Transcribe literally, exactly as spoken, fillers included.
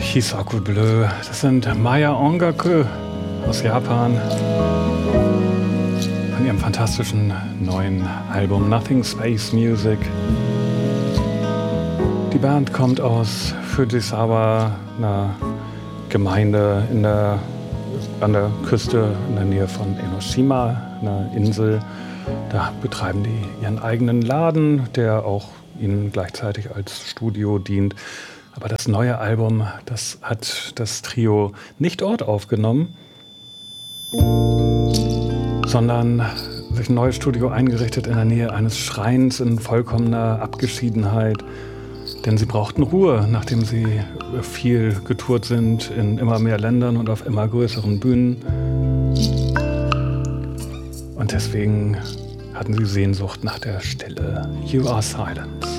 Hisaku Bleu. Das sind Maya Ongaku aus Japan von ihrem fantastischen neuen Album Nothing Space Music. Die Band kommt aus Fujisawa, einer Gemeinde in der, an der Küste in der Nähe von Enoshima, einer Insel. Da betreiben die ihren eigenen Laden, der auch ihnen gleichzeitig als Studio dient. Aber das neue Album, das hat das Trio nicht dort aufgenommen, sondern sich ein neues Studio eingerichtet in der Nähe eines Schreins in vollkommener Abgeschiedenheit. Denn sie brauchten Ruhe, nachdem sie viel getourt sind in immer mehr Ländern und auf immer größeren Bühnen. Und deswegen hatten sie Sehnsucht nach der Stille. You are silence.